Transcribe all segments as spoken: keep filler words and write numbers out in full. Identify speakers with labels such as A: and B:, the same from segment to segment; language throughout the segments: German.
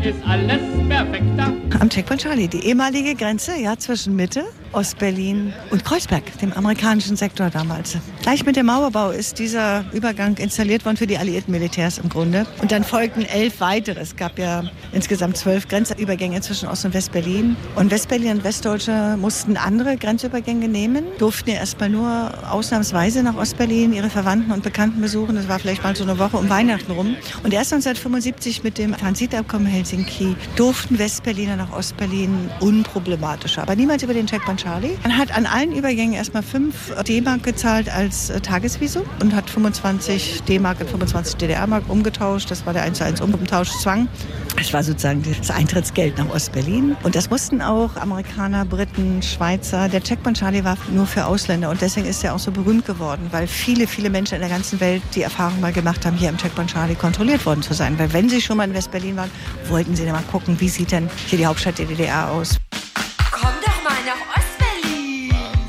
A: ist alles perfekter.
B: Am Checkpoint Charlie, die ehemalige Grenze, ja, zwischen Mitte, Ostberlin und Kreuzberg, dem amerikanischen Sektor damals. Gleich mit dem Mauerbau ist dieser Übergang installiert worden für die alliierten Militärs im Grunde. Und dann folgten elf weitere. Es gab ja insgesamt zwölf Grenzübergänge zwischen Ost- und Westberlin. Und Westberlin und Westdeutsche mussten andere Grenzübergänge nehmen, durften ja erstmal nur ausnahmsweise nach Ostberlin ihre Verwandten und Bekannten besuchen. Das war vielleicht mal so eine Woche um Weihnachten rum. Und erst neunzehnhundertfünfundsiebzig mit dem Transitabkommen Helsinki durften Westberliner nach Ostberlin unproblematischer. Aber niemals über den Checkpoint Charlie. Man hat an allen Übergängen erstmal fünf D-Mark gezahlt als äh, Tagesvisum und hat fünfundzwanzig D-Mark in fünfundzwanzig D D R-Mark umgetauscht. Das war der eins zu eins Umtauschzwang. Das war sozusagen das Eintrittsgeld nach Ostberlin. Und das mussten auch Amerikaner, Briten, Schweizer. Der Checkpoint Charlie war nur für Ausländer und deswegen ist er auch so berühmt geworden, weil viele, viele Menschen in der ganzen Welt die Erfahrung mal gemacht haben, hier im Checkpoint Charlie kontrolliert worden zu sein. Weil wenn sie schon mal in Westberlin waren, wollten sie dann mal gucken, wie sieht denn hier die Hauptstadt der D D R aus.
C: Komm doch mal nach Ostberlin.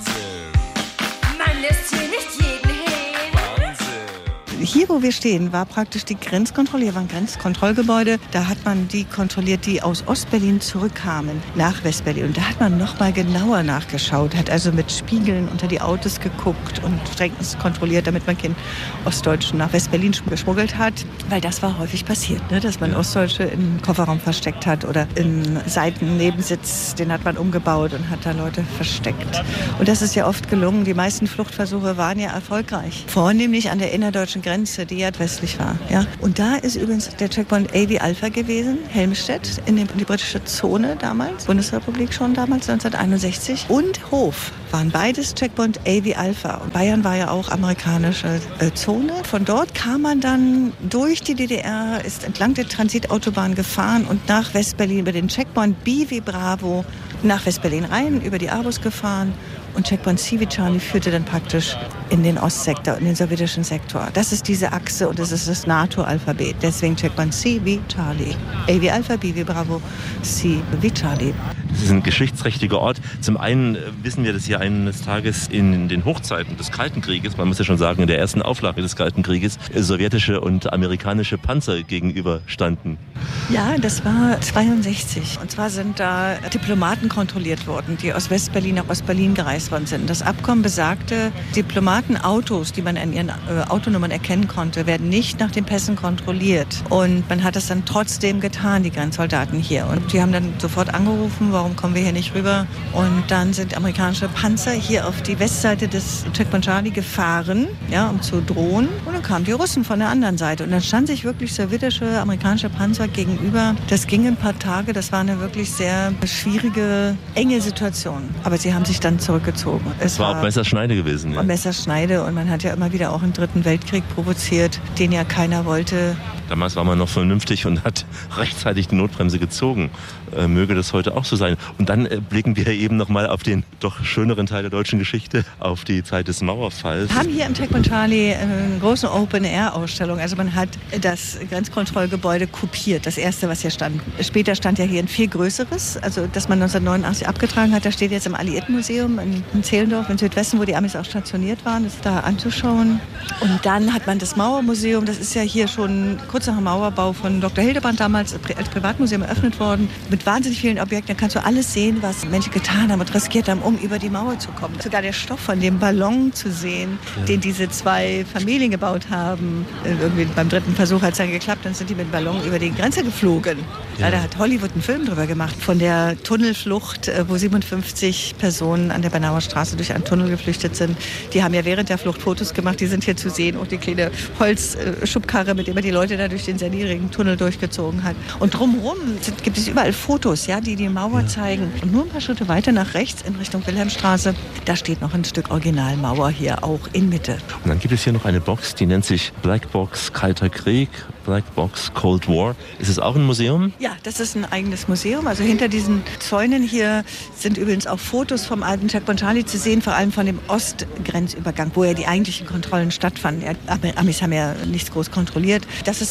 C: Wahnsinn. Man lässt hier nicht jeden hin.
B: Wahnsinn. Hier, wo wir stehen, war praktisch die Grenzkontrolle. Hier war ein Grenzkontrollgebäude. Da hat man die kontrolliert, die aus Ostberlin zurückkamen nach Westberlin. Und da hat man noch mal genauer nachgeschaut, hat also mit Spiegeln unter die Autos geguckt und strengstens kontrolliert, damit man keinen Ostdeutschen nach Westberlin geschmuggelt hat. Weil das war häufig passiert, ne? Dass man Ostdeutsche im Kofferraum versteckt hat oder im Seitennebensitz, den hat man umgebaut und hat da Leute versteckt. Und das ist ja oft gelungen. Die meisten Fluchtversuche waren ja erfolgreich. Vornehmlich an der innerdeutschen Grenze, die ja westlich war. Ja? Und da ist übrigens der Checkpoint A wie Alpha gewesen, Helmstedt, in die britische Zone damals, Bundesrepublik schon damals, neunzehnhunderteinundsechzig. Und Hof waren beides Checkpoint A wie Alpha. Und Bayern war ja auch amerikanische äh, Zone. Von dort kam man dann durch die D D R, ist entlang der Transitautobahn gefahren und nach Westberlin über den Checkpoint B wie Bravo nach Westberlin rein, über die Arbus gefahren. Und Checkpoint C wie Charlie führte dann praktisch in den Ostsektor, in den sowjetischen Sektor. Das ist diese Achse und das ist das NATO-Alphabet. Deswegen Checkpoint C wie Charlie. A wie Alpha, B wie Bravo, C wie Charlie.
D: Das ist ein geschichtsträchtiger Ort. Zum einen wissen wir, dass hier eines Tages in den Hochzeiten des Kalten Krieges, man muss ja schon sagen, in der ersten Auflage des Kalten Krieges, sowjetische und amerikanische Panzer gegenüberstanden.
B: Ja, das war zweiundsechzig. Und zwar sind da Diplomaten kontrolliert worden, die aus Westberlin nach Ostberlin gereist worden sind. Das Abkommen besagte, Diplomatenautos, die man an ihren äh, Autonummern erkennen konnte, werden nicht nach den Pässen kontrolliert. Und man hat es dann trotzdem getan, die Grenzsoldaten hier. Und die haben dann sofort angerufen, warum kommen wir hier nicht rüber? Und dann sind amerikanische Panzer hier auf die Westseite des Checkpoint Charlie gefahren, ja, um zu drohen. Und dann kamen die Russen von der anderen Seite. Und dann stand sich wirklich sowjetische, amerikanische Panzer gegenüber. Das ging ein paar Tage. Das war eine wirklich sehr schwierige, enge Situation. Aber sie haben sich dann zurückgezogen. Es
D: war, war auch Messerschneide gewesen.
B: Ja. Messerschneide. Und man hat ja immer wieder auch einen dritten Weltkrieg provoziert, den ja keiner wollte.
D: Damals war man noch vernünftig und hat rechtzeitig die Notbremse gezogen. Äh, möge das heute auch so sein. Und dann äh, blicken wir eben noch mal auf den doch schöneren Teil der deutschen Geschichte, auf die Zeit des Mauerfalls.
B: Wir haben hier im Checkpoint Charlie eine große Open-Air-Ausstellung. Also man hat das Grenzkontrollgebäude kopiert, das erste, was hier stand. Später stand ja hier ein viel größeres, also das man neunzehnhundertneunundachtzig abgetragen hat. Das steht jetzt im Alliiertenmuseum in, in Zehlendorf, in Südwesten, wo die Amis auch stationiert waren, das da anzuschauen. Und dann hat man das Mauermuseum, das ist ja hier schon kurz nach dem Mauerbau von Doktor Hildebrand damals als Privatmuseum eröffnet worden, mit wahnsinnig vielen Objekten. Da kannst du alles sehen, was Menschen getan haben und riskiert haben, um über die Mauer zu kommen. Sogar der Stoff von dem Ballon zu sehen, ja, den diese zwei Familien gebaut haben. Irgendwie beim dritten Versuch hat es dann geklappt, dann sind die mit dem Ballon über die Grenze geflogen. Ja. Ja, da hat Hollywood einen Film drüber gemacht, von der Tunnelflucht, wo siebenundfünfzig Personen an der Bernauer Straße durch einen Tunnel geflüchtet sind. Die haben ja während der Flucht Fotos gemacht, die sind hier zu sehen. Und die kleine Holzschubkarre, mit der man die Leute da durch den sehr niedrigen Tunnel durchgezogen hat. Und drumherum sind, gibt es überall Fotos, ja, die die Mauer ja. zeigen. Und nur ein paar Schritte weiter nach rechts in Richtung Wilhelmstraße, da steht noch ein Stück Originalmauer hier auch in Mitte.
D: Und dann gibt es hier noch eine Box, die nennt sich Black Box Kalter Krieg, Black Box Cold War. Ist es auch ein Museum?
B: Ja, das ist ein eigenes Museum. Also hinter diesen Zäunen hier sind übrigens auch Fotos vom alten Checkpoint Charlie zu sehen, vor allem von dem Ostgrenzübergang, wo ja die eigentlichen Kontrollen stattfanden. Die Amis haben ja nichts groß kontrolliert. Das ist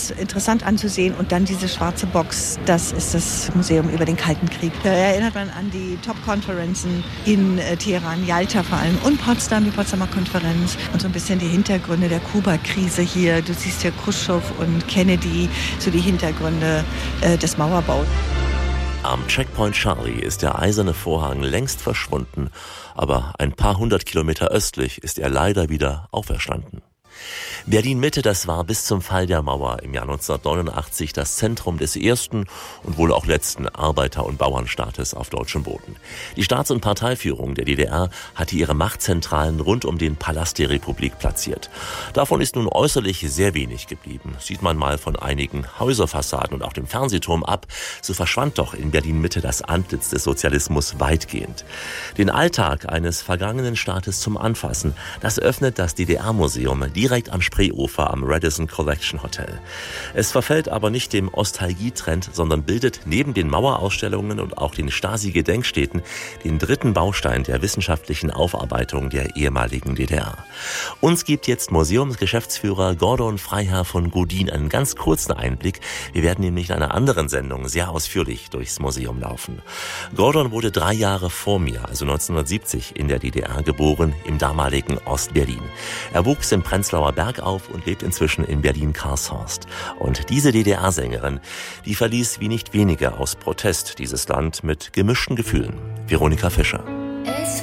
B: ganz interessant anzusehen. Und dann diese schwarze Box, das ist das Museum über den Kalten Krieg. Da erinnert man an die Top-Konferenzen in äh, Teheran, Jalta vor allem und Potsdam, die Potsdamer Konferenz und so ein bisschen die Hintergründe der Kuba-Krise hier. Du siehst ja Khrushchev und Kennedy, so die Hintergründe äh, des Mauerbaus.
E: Am Checkpoint Charlie ist der eiserne Vorhang längst verschwunden, aber ein paar hundert Kilometer östlich ist er leider wieder auferstanden. Berlin-Mitte, das war bis zum Fall der Mauer im Jahr neunzehnhundertneunundachtzig das Zentrum des ersten und wohl auch letzten Arbeiter- und Bauernstaates auf deutschem Boden. Die Staats- und Parteiführung der D D R hatte ihre Machtzentralen rund um den Palast der Republik platziert. Davon ist nun äußerlich sehr wenig geblieben. Sieht man mal von einigen Häuserfassaden und auch dem Fernsehturm ab, so verschwand doch in Berlin-Mitte das Antlitz des Sozialismus weitgehend. Den Alltag eines vergangenen Staates zum Anfassen, das öffnet das D D R-Museum direkt am Spreeufer am Radisson Collection Hotel. Es verfällt aber nicht dem Ostalgie-Trend, sondern bildet neben den Mauerausstellungen und auch den Stasi-Gedenkstätten den dritten Baustein der wissenschaftlichen Aufarbeitung der ehemaligen D D R. Uns gibt jetzt Museumsgeschäftsführer Gordon Freiherr von Godin einen ganz kurzen Einblick. Wir werden nämlich in einer anderen Sendung sehr ausführlich durchs Museum laufen. Gordon wurde drei Jahre vor mir, also neunzehnhundertsiebzig, in der D D R geboren, im damaligen Ostberlin. Er wuchs im Prenzlauer Berg auf und lebt inzwischen in Berlin-Karlshorst. Und diese D D R-Sängerin, die verließ wie nicht wenige aus Protest dieses Land mit gemischten Gefühlen. Veronika Fischer.